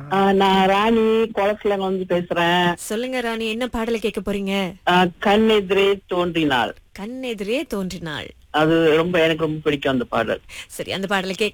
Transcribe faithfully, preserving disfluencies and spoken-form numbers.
ஆ, நான் ராணி குளத்துல வந்து பேசுறேன். சொல்லுங்க ராணி, என்ன பாடலை கேட்க போறீங்க? ஆ, கண் எதிரே தோன்றினாள். கண் எதிரே தோன்றினாள். அது ரொம்ப எனக்கு ரொம்ப பிடிக்கும் அந்த பாடல். சரி, அந்த பாடலை கேட்கலாம்.